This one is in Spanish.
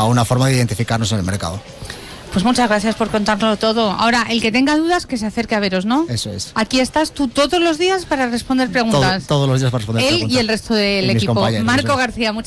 una forma de identificarnos en el mercado. Pues muchas gracias por contarlo todo. Ahora, el que tenga dudas, que se acerque a veros, ¿no? Eso es. Aquí estás tú todos los días para responder preguntas. Todos los días para responder preguntas. Él y el resto del Y mis equipo. compañeros, Marco eso es. García,